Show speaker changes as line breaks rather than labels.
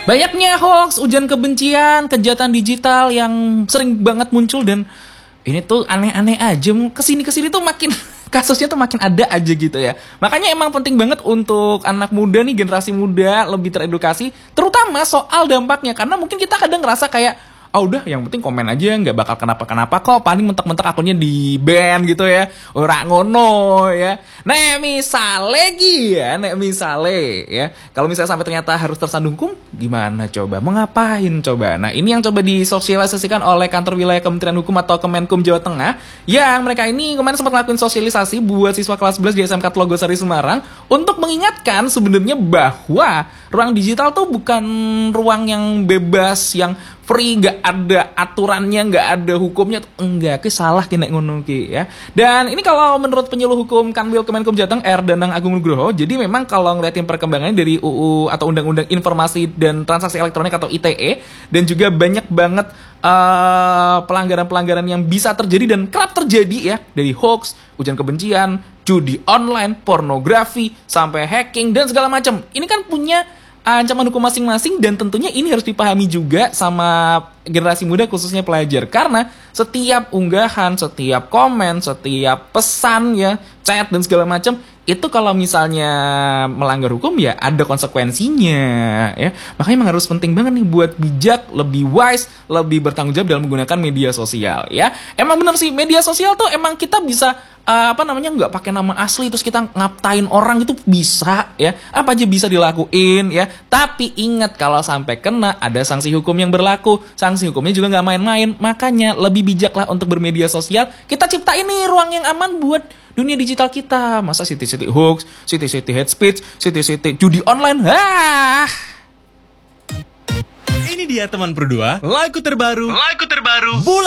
Banyaknya hoax, ujian kebencian, kejahatan digital yang sering banget muncul dan ini tuh aneh-aneh aja. Kesini-kesini tuh makin kasusnya tuh makin ada aja gitu ya. Makanya emang penting banget untuk anak muda nih, generasi muda lebih teredukasi, terutama soal dampaknya. Karena mungkin kita kadang ngerasa kayak, ah udah yang penting komen aja, nggak bakal kenapa-kenapa kok, paling mentek-mentek akunnya di ban gitu ya, ora ngono ya. Nek misale ya, kalau misalnya sampai ternyata harus tersandung hukum, gimana coba, mau ngapain coba. Nah ini yang coba disosialisasikan oleh kantor wilayah Kementerian Hukum atau Kemenkum Jawa Tengah, yang mereka ini kemarin sempat ngelakuin sosialisasi buat siswa kelas 11 di SMK Tlogosari Semarang untuk mengingatkan sebenarnya bahwa ruang digital tuh bukan ruang yang bebas, yang free, nggak ada aturannya, nggak ada hukumnya, enggak, ki salah kena ngono ki ya. Dan ini kalau menurut penyuluh hukum Kanwil Kemenkum Jateng R Danang Agung Nugroho, jadi memang kalau ngeliatin perkembangannya dari UU atau Undang-Undang Informasi dan Transaksi Elektronik atau ITE, dan juga banyak banget pelanggaran-pelanggaran yang bisa terjadi dan kerap terjadi ya, dari hoax, ujian kebencian, judi online, pornografi, sampai hacking dan segala macam. Ini kan punya ancaman hukum masing-masing, dan tentunya ini harus dipahami juga sama generasi muda khususnya pelajar, karena setiap unggahan, setiap komen, setiap pesan ya, chat dan segala macam itu kalau misalnya melanggar hukum ya ada konsekuensinya ya. Makanya emang harus penting banget nih buat bijak, lebih wise, lebih bertanggung jawab dalam menggunakan media sosial ya. Emang bener sih, media sosial tuh emang kita bisa nggak pakai nama asli terus kita ngaptain orang, itu bisa ya, apa aja bisa dilakuin ya. Tapi ingat, kalau sampai kena ada sanksi hukum yang berlaku, sanksi hukumnya juga nggak main-main. Makanya lebih bijaklah untuk bermedia sosial. Kita ciptain nih ruang yang aman buat dunia digital kita. Masa siti-siti hoax, siti-siti hate speech, siti-siti judi online,
Ini dia teman berdua, lagu terbaru bulan